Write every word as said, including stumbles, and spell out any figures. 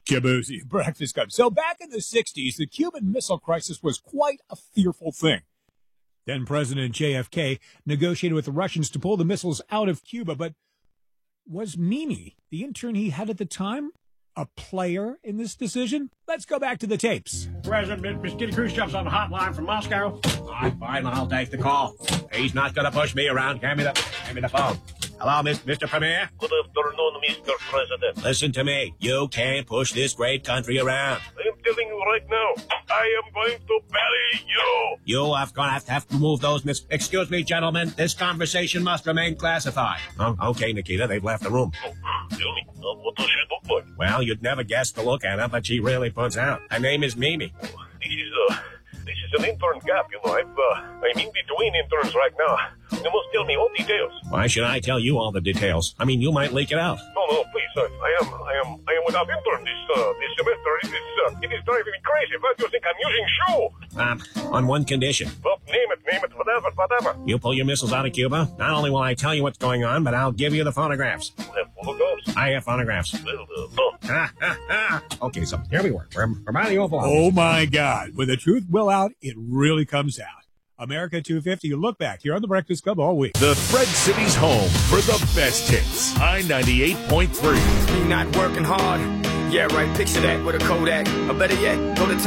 Kibuzi, Breakfast Club. So back in the sixties, the Cuban Missile Crisis was quite a fearful thing. Then President J F K negotiated with the Russians to pull the missiles out of Cuba. But was Mimi, the intern he had at the time, a player in this decision? Let's go back to the tapes. President, Mister Khrushchev's on the hotline from Moscow. Fine, fine, I'll take the call. He's not going to push me around. Hand me the, hand me the phone. Hello, Mister Premier? Good afternoon, Mister President. Listen to me. You can't push this great country around. I am telling you right now, I am going to bury you. You have going to have to, have to move those mis... Excuse me, gentlemen. This conversation must remain classified. Oh, okay, Nikita, they've left the room. Oh, tell me, uh, what does she look like? Well, you'd never guess to look at her, but she really puts out. Her name is Mimi. Oh, this is, uh, this is an intern gap, you know. I've, uh, I'm in between interns right now. You must tell me all details. Why should I tell you all the details? I mean, you might leak it out. No, no, please. Uh, I am, I am, I am without intern this, uh, this semester. It is, uh, it is driving me crazy. Why do you think I'm using shoe? Um, on one condition. Well, name it, name it, whatever, whatever. You pull your missiles out of Cuba, not only will I tell you what's going on, but I'll give you the phonographs. You have photographs? I have phonographs. Well, uh, no. Ha, ha, ha. Okay, so here we were. We're, we're by the Oval Office. Oh, my God. When the truth will out, it really comes out. America two fifty, you look back here on the Breakfast Club all week. The Thread City's home for the best hits. I ninety-eight point three. Me not working hard. Yeah, right. Picture that with a Kodak. Or better yet, go to